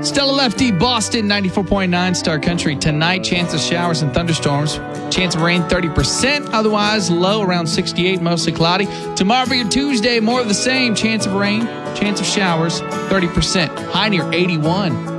Stella Lefty, Boston, 94.9 Star Country. Tonight, chance of showers and thunderstorms. Chance of rain, 30%. Otherwise, low around 68, mostly cloudy. Tomorrow for your Tuesday, more of the same. Chance of rain, chance of showers, 30%. High near 81.